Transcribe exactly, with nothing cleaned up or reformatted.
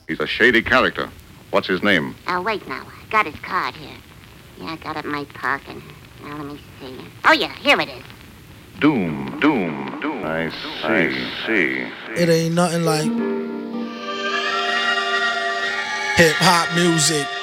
He's a shady character. What's his name? Oh, wait now. I got his card here. Yeah, I got it in my pocket. Now, let me see. Oh, yeah, here it is. Doom, Doom, Doom. I see, I see. It ain't nothing like hip-hop music.